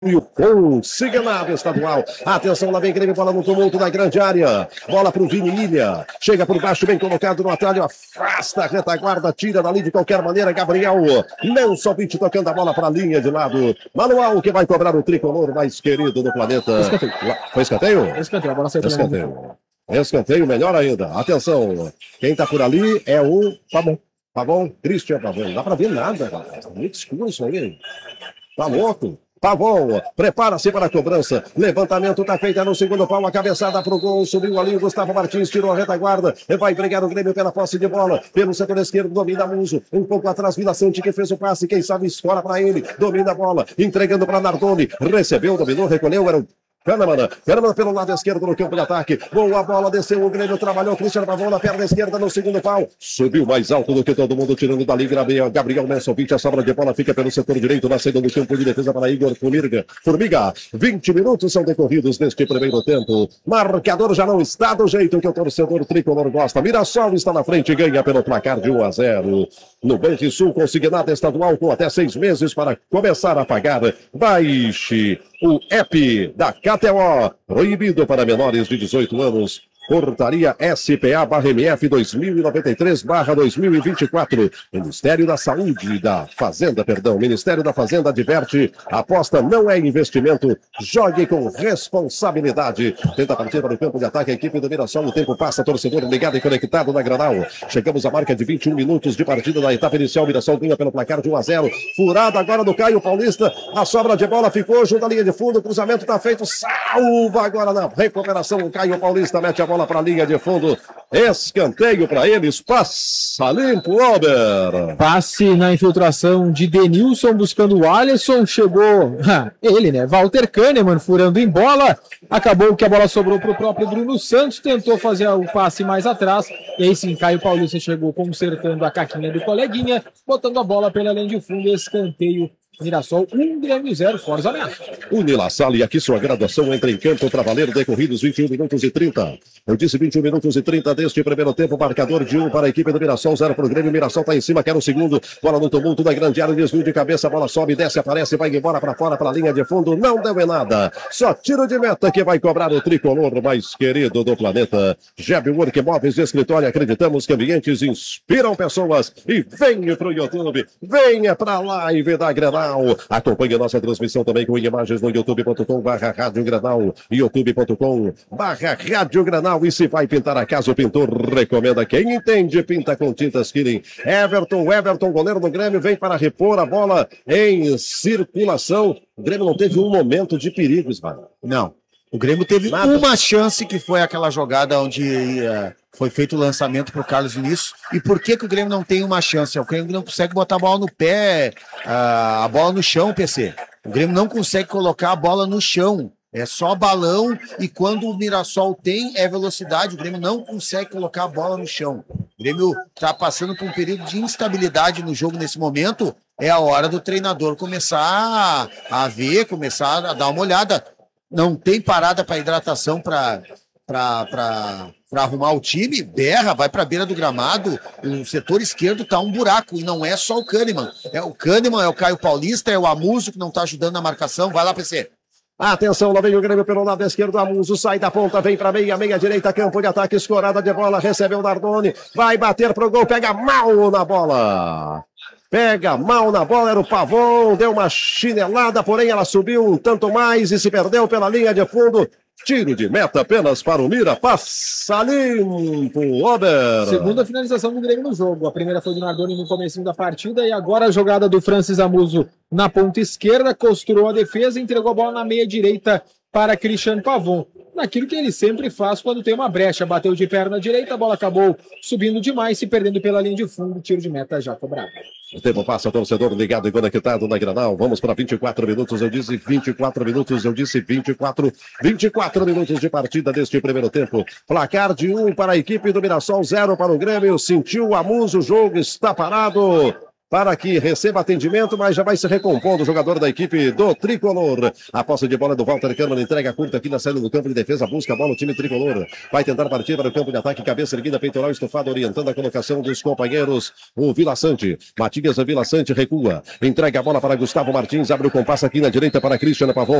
E o consignado estadual. Atenção, lá vem Grêmio, bola no tumulto da grande área. Bola pro Vini Ilha. Chega por baixo, bem colocado no atalho. Afasta a retaguarda, tira dali de qualquer maneira. Gabriel Nelson Pitt tocando a bola para a linha de lado. Manual que vai cobrar o tricolor mais querido do planeta. Foi escanteio? Escanteio, a bola saiu. Escanteio, melhor ainda. Atenção, quem tá por ali é o Pavon, Christian Pavon. Não dá pra ver nada, rapaz. Tá muito escuro isso aí. Tá louco. Pavon, prepara-se para a cobrança. Levantamento tá feito no segundo pau. A cabeçada pro gol. Subiu ali o Gustavo Martins, tirou a retaguarda. Vai brigar o Grêmio pela posse de bola. Pelo setor esquerdo, domina Muso. Um pouco atrás, Vila Sante, que fez o passe. Quem sabe escola para ele. Domina a bola. Entregando para Nardoni. Recebeu, dominou, recolheu. Era o Kahneman pelo lado esquerdo no campo de ataque. Boa bola, desceu o Grêmio, trabalhou. Christian Pavon na perna esquerda no segundo pau. Subiu mais alto do que todo mundo, tirando dali Gabriel Nelson Pitt. A sobra de bola fica pelo setor direito na saída do campo de defesa para Igor Formiga. 20 minutos são decorridos neste primeiro tempo. Marcador já não está do jeito que o torcedor tricolor gosta. Mirassol está na frente e ganha pelo placar de 1-0. No Banrisul, consignado estadual com até 6 meses para começar a pagar. Baixe o app da KTO, proibido para menores de 18 anos. Portaria SPA/MF 2093/2024. Ministério da Fazenda adverte: aposta não é investimento, jogue com responsabilidade. Tenta partir para o campo de ataque a equipe do Mirassol. O tempo passa, torcedor ligado e conectado na Granal. Chegamos à marca de 21 minutos de partida da etapa inicial. Mirassol ganha pelo placar de 1-0. Furada agora do Caio Paulista. A sobra de bola ficou junto à linha de fundo. O cruzamento está feito. Salva agora na recuperação. O Caio Paulista mete a bola para a linha de fundo. Escanteio para eles. Passa limpo, Ober. Passe na infiltração de Denilson buscando o Alisson. Chegou ele, né? Walter Kahneman furando em bola. Acabou que a bola sobrou para o próprio Bruno Santos. Tentou fazer o passe mais atrás. E aí sim, Caio Paulista chegou consertando a caquinha do coleguinha, botando a bola pela linha de fundo. Escanteio. Mirassol 1, Grêmio 0, Forza Ameaça. Unilassalle, aqui sua graduação entra em campo para valer, decorridos 21 minutos e 30. Eu disse 21 minutos e 30 deste primeiro tempo, marcador de 1 para a equipe do Mirassol, 0 para o Grêmio. Mirassol está em cima, quer o segundo. Bola no tumulto da grande área, desvio de cabeça, bola sobe, desce, aparece, vai embora para fora, para a linha de fundo. Não deu em nada. Só tiro de meta que vai cobrar o tricolor mais querido do planeta. Jeb Work Móveis de Escritório, acreditamos que ambientes inspiram pessoas. E venha para o YouTube, venha para a live da Grenal. Acompanhe nossa transmissão também com imagens no youtube.com/Rádio Grenal, youtube.com/Rádio Grenal. E se vai pintar a casa, o pintor recomenda. Quem entende, pinta com tintas Killing. Everton, goleiro do Grêmio, vem para repor a bola em circulação. O Grêmio não teve um momento de perigo, Ismael. Não. O Grêmio teve uma chance, que foi aquela jogada onde foi feito o lançamento para o Carlos Vinícius. E por que o Grêmio não tem uma chance? O Grêmio não consegue botar a bola no pé, a bola no chão, PC. O Grêmio não consegue colocar a bola no chão. É só balão, e quando o Mirassol tem velocidade, o Grêmio não consegue colocar a bola no chão. O Grêmio está passando por um período de instabilidade no jogo nesse momento. É a hora do treinador começar a ver, começar a dar uma olhada. Não tem parada para hidratação para arrumar o time, berra, vai para a beira do gramado. O setor esquerdo tá um buraco, e não é só o Kahneman. É o Kahneman, é o Caio Paulista, é o Amuso que não tá ajudando na marcação. Vai lá, PC. Atenção, lá vem o Grêmio pelo lado esquerdo, Amuso sai da ponta, vem para meia direita, campo de ataque, escorada de bola, recebeu o Nardoni, vai bater pro gol, pega mal na bola. Era o Pavon, deu uma chinelada, porém ela subiu um tanto mais e se perdeu pela linha de fundo. Tiro de meta apenas para o Mira, passa limpo, Ober. Segunda finalização do Grêmio no jogo. A primeira foi do Nardoni no comecinho da partida, e agora a jogada do Francis Amuso na ponta esquerda, costurou a defesa e entregou a bola na meia direita para Christian Pavon. Naquilo que ele sempre faz quando tem uma brecha. Bateu de perna direita, a bola acabou subindo demais, se perdendo pela linha de fundo. Tiro de meta já cobrado. O tempo passa, torcedor ligado e conectado na Granal. Vamos para 24 minutos, eu disse 24 minutos minutos de partida deste primeiro tempo. Placar de 1 para a equipe do Mirassol, 0 para o Grêmio. Sentiu o Amuso, o jogo está parado. para que receba atendimento, mas já vai se recompondo o jogador da equipe do Tricolor. A posse de bola do Walter Kahneman, entrega curta aqui na saída do campo de defesa, busca a bola o time Tricolor. Vai tentar partir para o campo de ataque, cabeça erguida, peitoral estufado, orientando a colocação dos companheiros. O Vila Sante, Matias Vila Sante recua, entrega a bola para Gustavo Martins, abre o compasso aqui na direita para Cristiano Pavon.